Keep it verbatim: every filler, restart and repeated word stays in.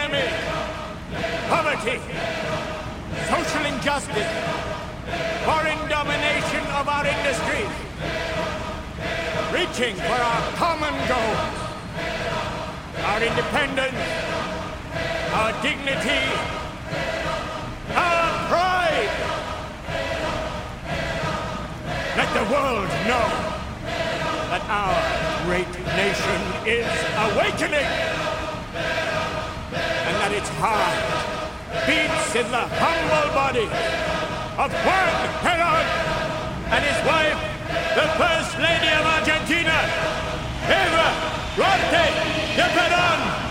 enemy, poverty, social injustice, foreign domination of our industries, reaching for our common goals, our independence, our dignity, our pride. Let the world know that our great nation is awakening, and that its heart beats in the humble body of Juan Perón and his wife, the First Lady of Argentina, Eva Duarte de Perón.